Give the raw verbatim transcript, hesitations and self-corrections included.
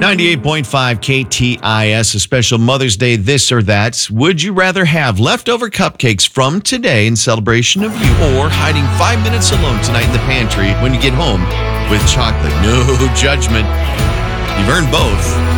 ninety-eight point five K T I S, a special Mother's Day this or that. Would you rather have leftover cupcakes from today in celebration of you, or hiding five minutes alone tonight in the pantry when you get home with chocolate? No judgment. You've earned both.